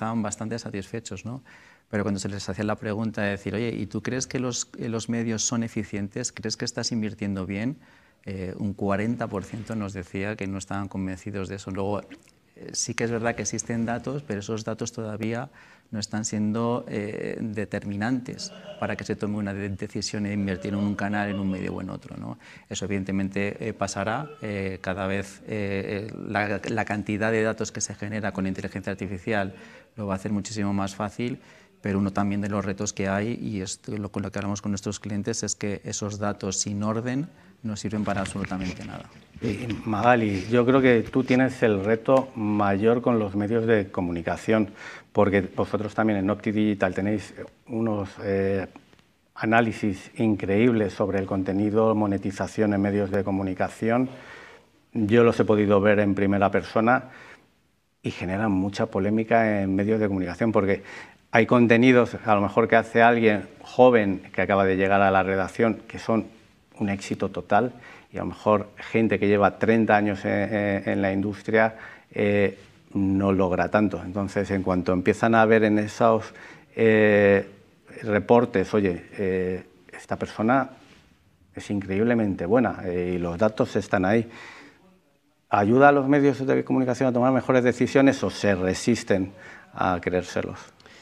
estaban bastante satisfechos, ¿no? Pero cuando se les hacía la pregunta de decir, oye, ¿y tú crees que los medios son eficientes? ¿Crees que estás invirtiendo bien? Un 40% nos decía que no estaban convencidos de eso. Luego, sí que es verdad que existen datos, pero esos datos todavía no están siendo determinantes para que se tome una decisión de invertir en un canal, en un medio o en otro, ¿no? Eso evidentemente pasará. Cada vez la cantidad de datos que se genera con la inteligencia artificial lo va a hacer muchísimo más fácil, pero uno también de los retos que hay, y esto, con lo que hablamos con nuestros clientes, es que esos datos sin orden no sirven para absolutamente nada. Y Magali, yo creo que tú tienes el reto mayor con los medios de comunicación, porque vosotros también en Opti Digital tenéis unos análisis increíbles sobre el contenido, monetización en medios de comunicación. Yo los he podido ver en primera persona y generan mucha polémica en medios de comunicación, porque hay contenidos, a lo mejor, que hace alguien joven que acaba de llegar a la redacción, que son un éxito total, y a lo mejor gente que lleva 30 años en la industria no logra tanto. Entonces, en cuanto empiezan a ver en esos reportes, oye, esta persona es increíblemente buena y los datos están ahí, ¿ayuda a los medios de comunicación a tomar mejores decisiones o se resisten a creérselos?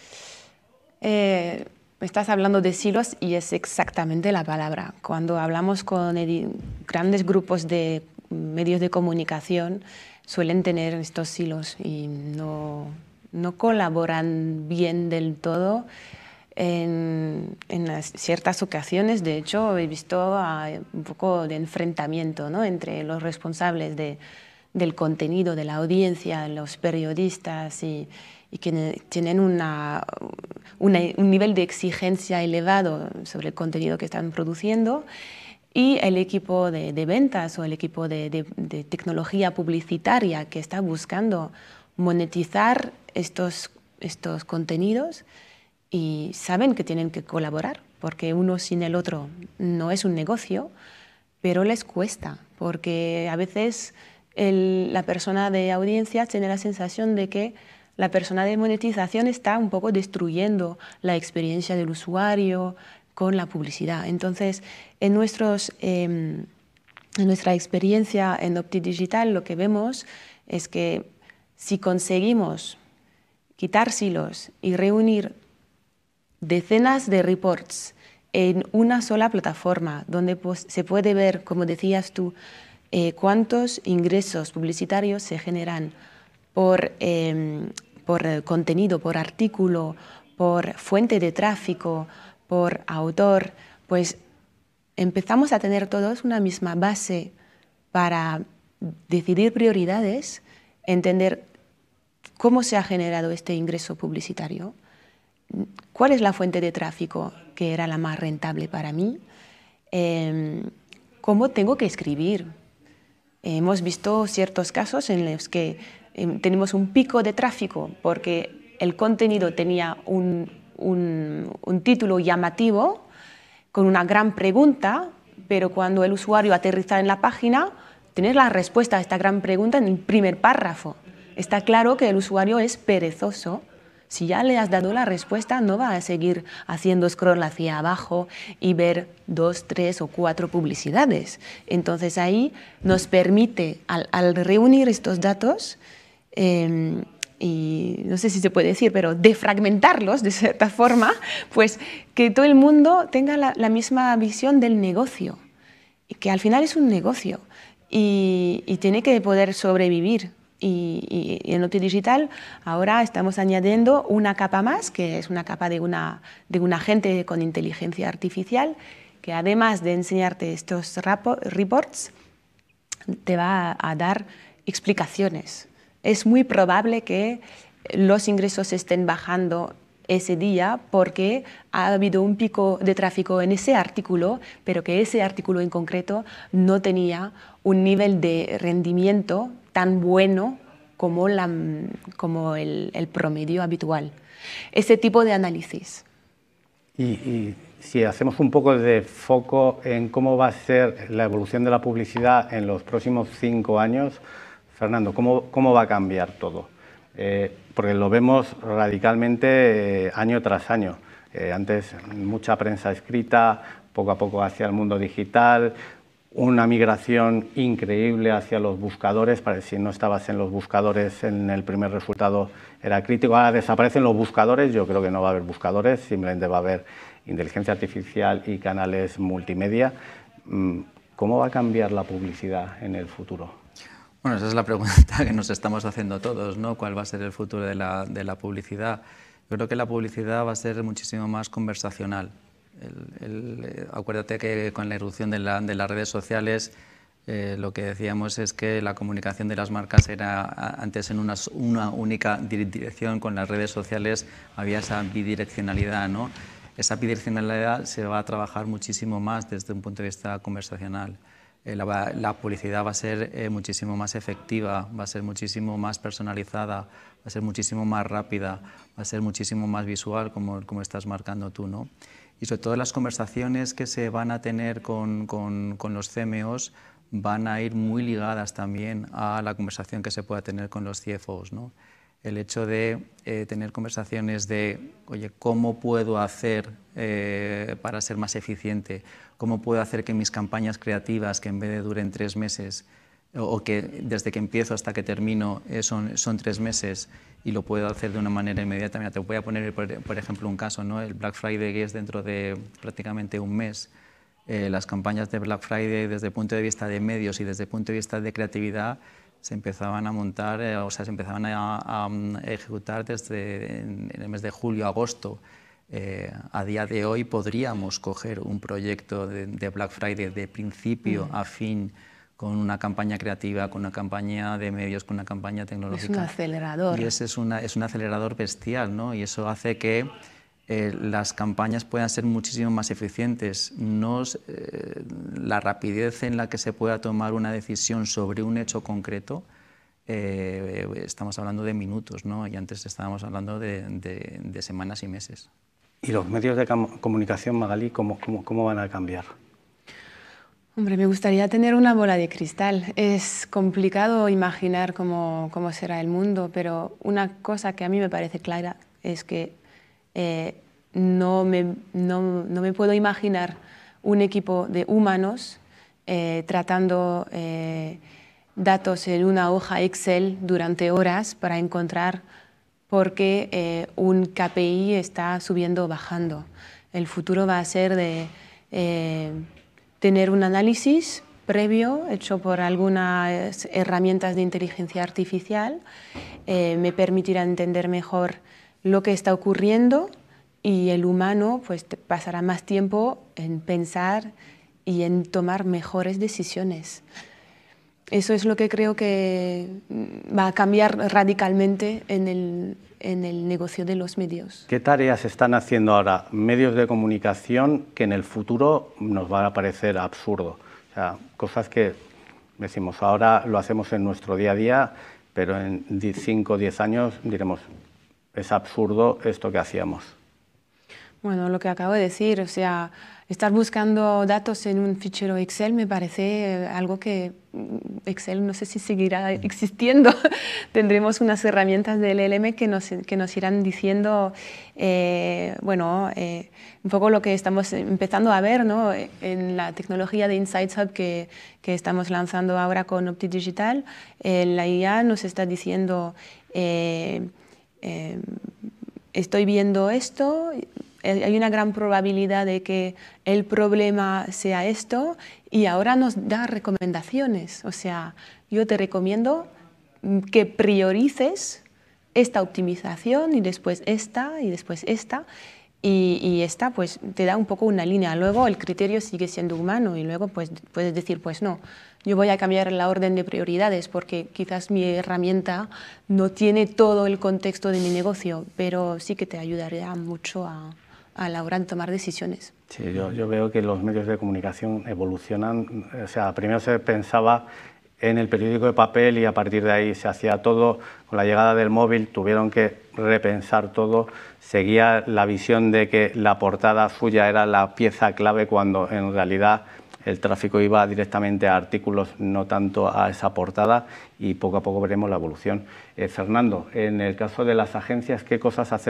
Estás hablando de silos y es exactamente la palabra. Cuando hablamos con grandes grupos de medios de comunicación, suelen tener estos silos y no colaboran bien del todo. En ciertas ocasiones, de hecho, he visto un poco de enfrentamiento, ¿no?, entre los responsables del contenido, de la audiencia, los periodistas y que tienen un nivel de exigencia elevado sobre el contenido que están produciendo, y el equipo de ventas o el equipo de tecnología publicitaria que está buscando monetizar estos contenidos, y saben que tienen que colaborar porque uno sin el otro no es un negocio, pero les cuesta porque a veces la persona de audiencia tiene la sensación de que la persona de monetización está un poco destruyendo la experiencia del usuario con la publicidad. Entonces, en nuestra experiencia en Opti Digital, lo que vemos es que si conseguimos quitar silos y reunir decenas de reports en una sola plataforma, donde se puede ver, como decías tú, cuántos ingresos publicitarios se generan por contenido, por artículo, por fuente de tráfico, por autor, pues empezamos a tener todos una misma base para decidir prioridades, entender cómo se ha generado este ingreso publicitario, cuál es la fuente de tráfico que era la más rentable para mí, cómo tengo que escribir. Hemos visto ciertos casos en los que tenemos un pico de tráfico porque el contenido tenía un título llamativo con una gran pregunta, pero cuando el usuario aterriza en la página, tienes la respuesta a esta gran pregunta en el primer párrafo. Está claro que el usuario es perezoso. Si ya le has dado la respuesta, no va a seguir haciendo scroll hacia abajo y ver 2, 3 o 4 publicidades. Entonces ahí nos permite, al reunir estos datos, y no sé si se puede decir, pero defragmentarlos de cierta forma, pues que todo el mundo tenga la misma visión del negocio, y que al final es un negocio y tiene que poder sobrevivir. Y en Opti Digital ahora estamos añadiendo una capa más, que es una capa de un agente con inteligencia artificial, que además de enseñarte estos reports, te va a dar explicaciones. Es muy probable que los ingresos estén bajando ese día porque ha habido un pico de tráfico en ese artículo, pero que ese artículo en concreto no tenía un nivel de rendimiento tan bueno como el promedio habitual. Ese tipo de análisis. Y si hacemos un poco de foco en cómo va a ser la evolución de la publicidad en los próximos 5 años, Fernando, ¿cómo va a cambiar todo? porque lo vemos radicalmente año tras año. Antes mucha prensa escrita, poco a poco hacia el mundo digital, una migración increíble hacia los buscadores, para si no estabas en los buscadores en el primer resultado era crítico. Ahora desaparecen los buscadores, yo creo que no va a haber buscadores, simplemente va a haber inteligencia artificial y canales multimedia. ¿Cómo va a cambiar la publicidad en el futuro? Bueno, esa es la pregunta que nos estamos haciendo todos, ¿no? ¿Cuál va a ser el futuro de la publicidad? Yo creo que la publicidad va a ser muchísimo más conversacional. Acuérdate que con la irrupción de las redes sociales lo que decíamos es que la comunicación de las marcas era antes en una única dirección. Con las redes sociales había esa bidireccionalidad, ¿no? Esa bidireccionalidad se va a trabajar muchísimo más desde un punto de vista conversacional. La publicidad va a ser muchísimo más efectiva, va a ser muchísimo más personalizada, va a ser muchísimo más rápida, va a ser muchísimo más visual, como estás marcando tú, ¿no? Y sobre todo las conversaciones que se van a tener con los CMOs van a ir muy ligadas también a la conversación que se pueda tener con los CFOs, ¿no? El hecho de tener conversaciones de, oye, ¿cómo puedo hacer para ser más eficiente? ¿Cómo puedo hacer que mis campañas creativas, que en vez de duren 3 meses, o que desde que empiezo hasta que termino son 3 meses, y lo puedo hacer de una manera inmediata? Mira, te voy a poner, por ejemplo, un caso, ¿no? El Black Friday, que es dentro de prácticamente un mes. Las campañas de Black Friday, desde el punto de vista de medios y desde el punto de vista de creatividad, se empezaban a montar, se empezaban a ejecutar desde en el mes de julio, agosto. A día de hoy podríamos coger un proyecto de Black Friday de principio a fin, con una campaña creativa, con una campaña de medios, con una campaña tecnológica. Es un acelerador. Y ese es un acelerador bestial, ¿no? Y eso hace que las campañas puedan ser muchísimo más eficientes. La rapidez en la que se pueda tomar una decisión sobre un hecho concreto, estamos hablando de minutos, ¿no? Y antes estábamos hablando de semanas y meses. ¿Y los medios de comunicación, Magalí, cómo van a cambiar? Hombre, me gustaría tener una bola de cristal. Es complicado imaginar cómo será el mundo, pero una cosa que a mí me parece clara es que no me puedo imaginar un equipo de humanos tratando datos en una hoja Excel durante horas para encontrar por qué un KPI está subiendo o bajando. El futuro va a ser de tener un análisis previo hecho por algunas herramientas de inteligencia artificial. Me permitirá entender mejor lo que está ocurriendo, y el humano pues pasará más tiempo en pensar y en tomar mejores decisiones. Eso es lo que creo que va a cambiar radicalmente en el negocio de los medios. ¿Qué tareas están haciendo ahora medios de comunicación que en el futuro nos van a parecer absurdo? O sea, cosas que decimos ahora lo hacemos en nuestro día a día, pero en 5 o 10 años diremos, es absurdo esto que hacíamos. Bueno, lo que acabo de decir, o sea, estar buscando datos en un fichero Excel me parece algo que Excel no sé si seguirá existiendo. Tendremos unas herramientas del LLM que nos irán diciendo, un poco lo que estamos empezando a ver, ¿no? En la tecnología de Insights Hub que estamos lanzando ahora con Opti Digital. La IA nos está diciendo, estoy viendo esto, hay una gran probabilidad de que el problema sea esto, y ahora nos da recomendaciones. O sea, yo te recomiendo que priorices esta optimización y después esta y después esta, y esta pues te da un poco una línea. Luego el criterio sigue siendo humano, y luego pues puedes decir, pues no, yo voy a cambiar la orden de prioridades porque quizás mi herramienta no tiene todo el contexto de mi negocio, pero sí que te ayudaría mucho a la hora de tomar decisiones. Sí, yo veo que los medios de comunicación evolucionan. O sea, primero se pensaba en el periódico de papel y a partir de ahí se hacía todo. Con la llegada del móvil tuvieron que repensar todo. Seguía la visión de que la portada suya era la pieza clave, cuando en realidad el tráfico iba directamente a artículos, no tanto a esa portada, y poco a poco veremos la evolución. Fernando, en el caso de las agencias, ¿qué cosas hacemos